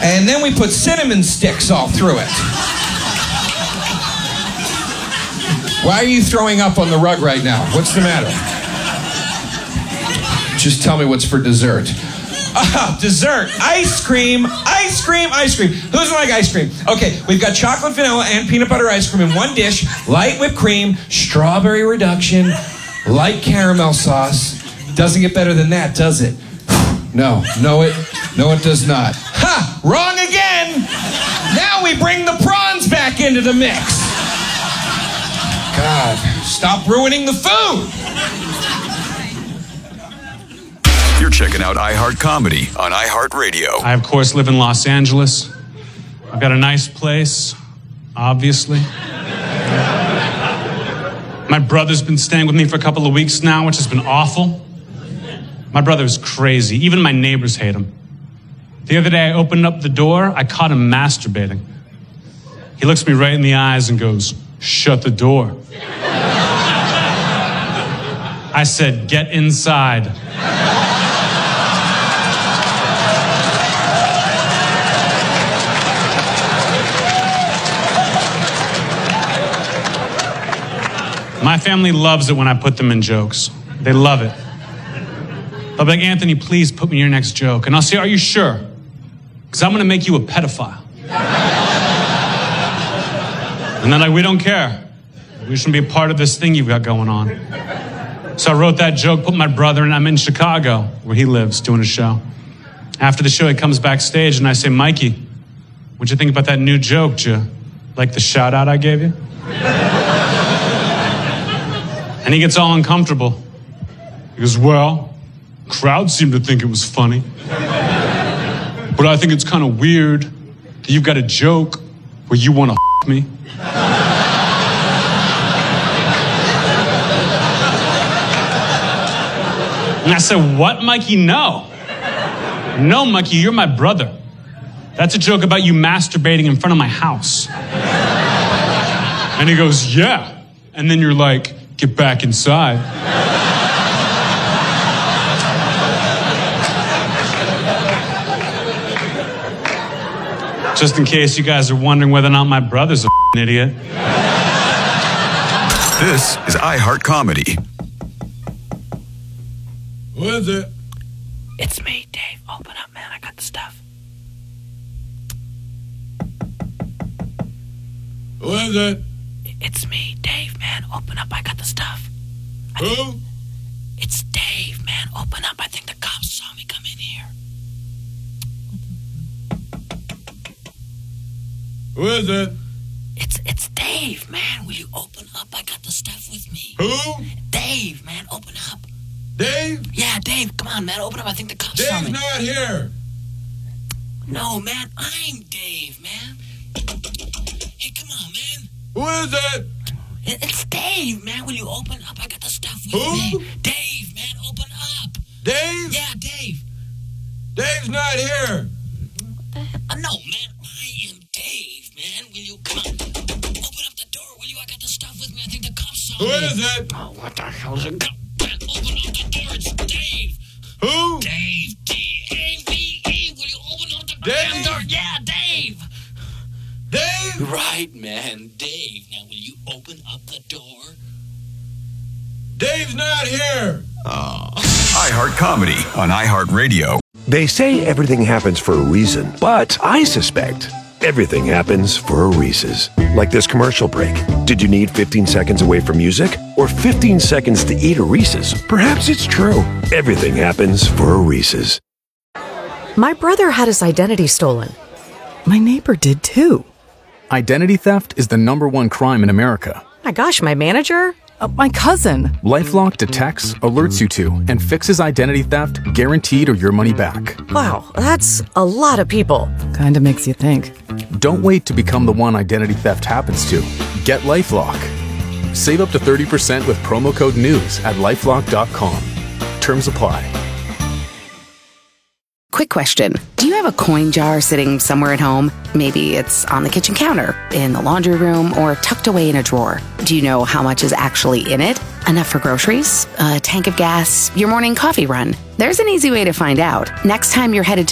And then we put cinnamon sticks all through it. Why are you throwing up on the rug right now? What's the matter? Just tell me what's for dessert. Dessert. Ice cream. Ice cream. Ice cream. Who doesn't like ice cream? Okay, we've got chocolate, vanilla, and peanut butter ice cream in one dish. Light whipped cream, strawberry reduction, light caramel sauce. Doesn't get better than that, does it? No, it does not. Ha! Wrong again! Now we bring the prawns back into the mix. God, stop ruining the food! You're checking out iHeart Comedy on iHeartRadio. I, of course, live in Los Angeles. I've got a nice place, obviously. My brother's been staying with me for a couple of weeks now, which has been awful. My brother's crazy. Even my neighbors hate him. The other day, I opened up the door. I caught him masturbating. He looks me right in the eyes and goes, "Shut the door." I said, "Get inside." My family loves it when I put them in jokes. They love it. They'll be like, "Anthony, please put me in your next joke." And I'll say, "Are you sure? Because I'm going to make you a pedophile." And they're like, "We don't care. We shouldn't be a part of this thing you've got going on." So I wrote that joke, put my brother in. I'm in Chicago, where he lives, doing a show. After the show, he comes backstage, and I say, "Mikey, what'd you think about that new joke? Did you like the shout-out I gave you?" And he gets all uncomfortable. He goes, "Well, crowd seemed to think it was funny. But I think it's kind of weird that you've got a joke where you want to me." And I said, "What, Mikey? No. No, Mikey, you're my brother. That's a joke about you masturbating in front of my house." And he goes, "Yeah." And then you're like, "Get back inside." Just in case you guys are wondering whether or not my brother's an idiot. This is iHeart Comedy. Who is it? It's me, Dave. Open up, man. I got the stuff. Who is it? It's me, Dave, man. Open up. I got the stuff. Who? It's Dave, man. Open up. I think the cops saw me come in here. Who is it? It's Dave, man. Will you open up? I got the stuff with me. Who? Dave, man. Open up. Dave? Yeah, Dave. Come on, man. Open up. I think the cops saw Dave's me. not here. No, man. I'm Dave, man. Hey, come on, man. Who is it? It's Dave, man. Will you open up? I got the stuff with Who? me. Dave, man. Open up. Dave? Yeah, Dave. Dave's not here. No, man. I am Dave, man. Will you come on? Open up the door, will you? I got the stuff with me. I think the cops saw Who me. is it? Oh, what the hell is it? Open up the door. It's Dave. Who? Dave. D-A-V-E. Will you open up the Dave? door? Yeah, Dave. Dave? Right, man. Dave. Now, will you open up the door? Dave's not here. iHeart Comedy on iHeartRadio. They say everything happens for a reason, but I suspect everything happens for a Reese's. Like this commercial break. Did you need 15 seconds away from music or 15 seconds to eat a Reese's? Perhaps it's true. Everything happens for a Reese's. My brother had his identity stolen. My neighbor did too. Identity theft is the #1 crime in America. My gosh, my manager? My cousin. LifeLock detects, alerts you to, and fixes identity theft guaranteed or your money back. Wow, that's a lot of people. Kinda makes you think. Don't wait to become the one identity theft happens to. Get LifeLock. Save up to 30% with promo code NEWS at LifeLock.com. Terms apply. Quick question. Do you have a coin jar sitting somewhere at home? Maybe it's on the kitchen counter, in the laundry room, or tucked away in a drawer. Do you know how much is actually in it? Enough for groceries? A tank of gas? Your morning coffee run? There's an easy way to find out. Next time you're headed to